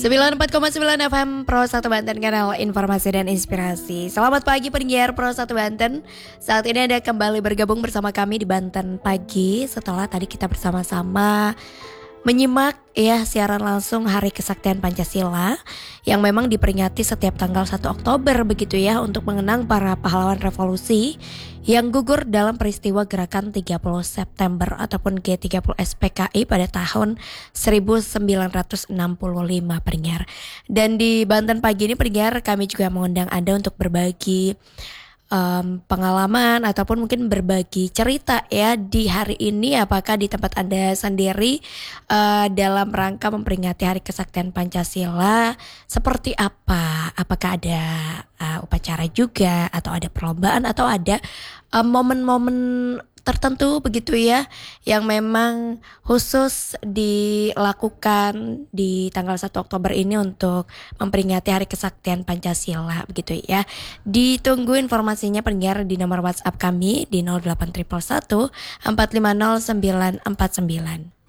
94,9 FM Pro 1 Banten, kanal informasi dan inspirasi. Selamat pagi pendengar Pro 1 Banten. Saat ini Anda kembali bergabung bersama kami di Banten Pagi. Setelah tadi kita bersama-sama menyimak siaran langsung Hari Kesaktian Pancasila yang memang diperingati setiap tanggal 1 Oktober begitu ya, untuk mengenang para pahlawan revolusi yang gugur dalam peristiwa gerakan 30 September ataupun G30 SPKI pada tahun 1945 pendengar. Dan di Banten Pagi ini pendengar, kami juga mengundang Anda untuk berbagi pengalaman ataupun mungkin berbagi cerita ya di hari ini, apakah di tempat Anda sendiri dalam rangka memperingati Hari Kesaktian Pancasila seperti apa? Apakah ada upacara juga, atau ada perlombaan, atau ada momen-momen tertentu begitu ya yang memang khusus dilakukan di tanggal 1 Oktober ini untuk memperingati Hari Kesaktian Pancasila begitu ya. Ditunggu informasinya pendengar di nomor WhatsApp kami di 08111 450 949.